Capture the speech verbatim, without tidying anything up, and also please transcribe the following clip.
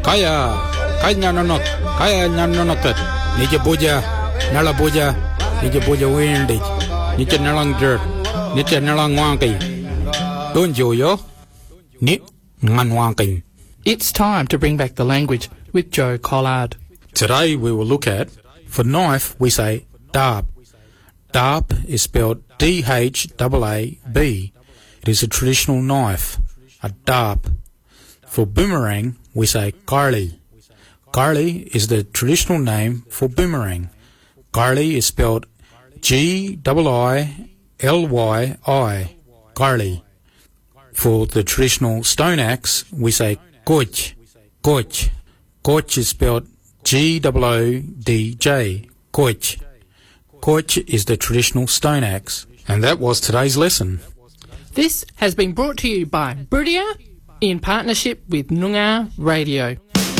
Kaya, kaya nanot, kaya nanonotet. Nije boja, nala boja, nije boja windig. Nije nalang dirt, nije nalang wanki. Don't you yo? Ni ngan wanki. It's time to bring back the language with Joe Collard. Today we will look at, for knife we say darb. Darb is spelled D H A A B. It is a traditional knife, a darb. For boomerang we say garli. Garli is the traditional name for boomerang. Garli is spelled G I I L Y I, garli. For the traditional stone axe we say gorch, gorch. Gorch is spelled G O O D J, gorch. Gorch is the traditional stone axe. And that was today's lesson. This has been brought to you by Brudia in partnership with Noongar Radio.